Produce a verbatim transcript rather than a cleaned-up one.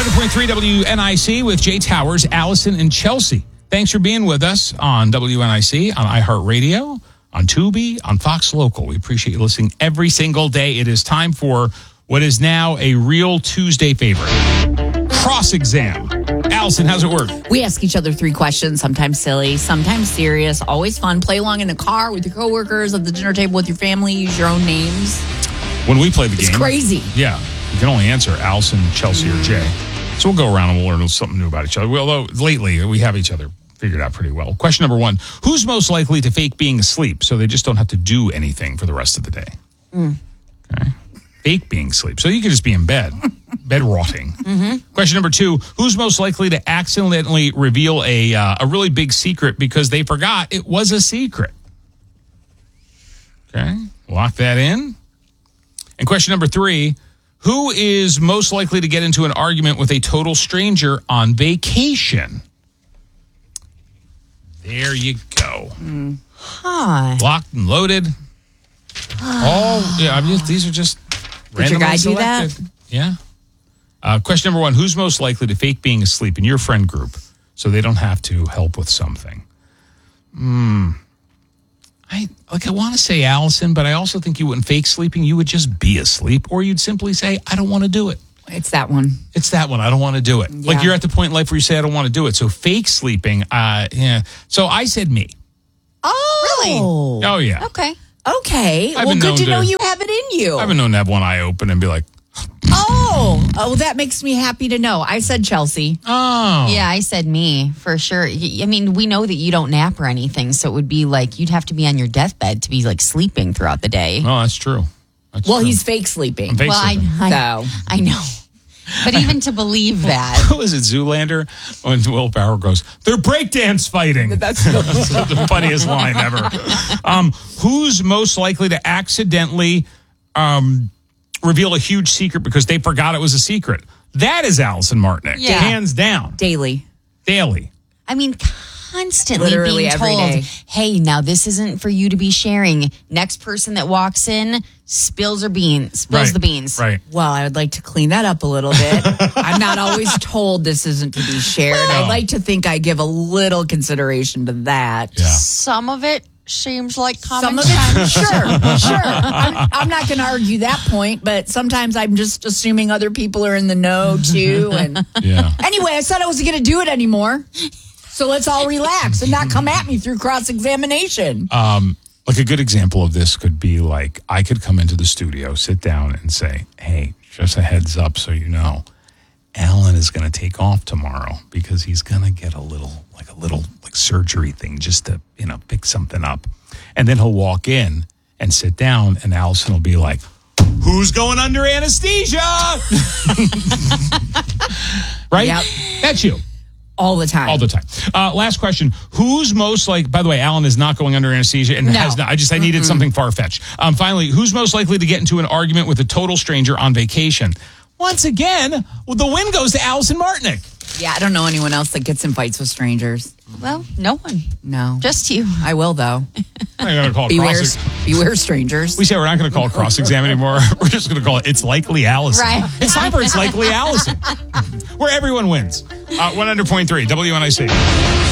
one hundred point three W N I C with Jay Towers, Allison, and Chelsea. Thanks for being with us on W N I C, on iHeartRadio, on Tubi, on Fox Local. We appreciate you listening every single day. It is time for what is now a real Tuesday favorite, Cross Exam. Allison, how's it work? We ask each other three questions, sometimes silly, sometimes serious, always fun. Play along in the car with your coworkers, at the dinner table with your family, use your own names. When we play the game. It's crazy. Yeah. You can only answer Allison, Chelsea, or Jay. So we'll go around and we'll learn something new about each other. Although lately we have each other figured out pretty well. Question number one. Who's most likely to fake being asleep so they just don't have to do anything for the rest of the day? Mm. Okay. Fake being asleep. So you could just be in bed. Bed rotting. Mm-hmm. Question number two. Who's most likely to accidentally reveal a, uh, a really big secret because they forgot it was a secret? Okay. Lock that in. And question number three. Who is most likely to get into an argument with a total stranger on vacation? There you go. Mm. Huh. Locked and loaded. All, yeah, I mean, these are just Did your guy do that? Yeah. Uh, question number one. Who's most likely to fake being asleep in your friend group so they don't have to help with something? Hmm. I like. I want to say Allison, but I also think you wouldn't fake sleeping. You would just be asleep, or you'd simply say, "I don't want to do it." It's that one. It's that one. I don't want to do it. Yeah. Like you're at the point in life where you say, "I don't want to do it." So fake sleeping. Uh, yeah. So I said me. Oh, really? Oh yeah. Okay. Okay. I've well, been good known to to- know you have it in you. I've been known to have one eye open and be like, Oh, oh, that makes me happy to know. I said Chelsea. "Oh, Yeah, I said me, for sure. Y- I mean, we know that you don't nap or anything, so it would be like you'd have to be on your deathbed to be like sleeping throughout the day. Oh, that's true. That's Well, true. he's fake sleeping. I'm fake well, I, sleeping. I, So. I know. But even to believe that. Who was it, Zoolander? When Will Ferrell goes, they're breakdance fighting. That's the funniest line ever. Um, who's most likely to accidentally um, reveal a huge secret because they forgot it was a secret? That is Allison Martinick. Yeah. Hands down. daily. Daily. I mean, constantly Literally being every told, day. hey, now this isn't for you to be sharing. Next person that walks in spills her beans, spills Right. the beans. Right. Well, I would like to clean that up a little bit. I'm not always told this isn't to be shared. Well. I'd like to think I give a little consideration to that. Yeah. Some of it seems like common Some of sense. it, sure, sure. I'm, I'm not going to argue that point, but sometimes I'm just assuming other people are in the know too. And Yeah. anyway, I said I wasn't going to do it anymore. So let's all relax and not come at me through cross-examination. Um, like a good example of this could be like I could come into the studio, sit down and say, hey, just a heads up so you know, Alan is going to take off tomorrow because he's going to get a little, like a little like surgery thing just to, you know, pick something up. And then he'll walk in and sit down and Allison will be like, who's going under anesthesia? Right? Yep. That's you. All the time. All the time. Uh, last question. Who's most like, by the way, Alan is not going under anesthesia and No. has not. I just, I needed mm-hmm. something far-fetched. Um, finally, who's most likely to get into an argument with a total stranger on vacation? Once again, well, the win goes to Allison Martinick. Yeah, I don't know anyone else that gets in fights with strangers. Well, no one. No. Just you. I will, though. I'm going to call it Beware, cross. beware strangers. We say we're not going to call it cross-exam anymore. We're just going to call it It's Likely Allison. Right. It's time for It's Likely Allison, where everyone wins. Uh, one hundred point three W N I C.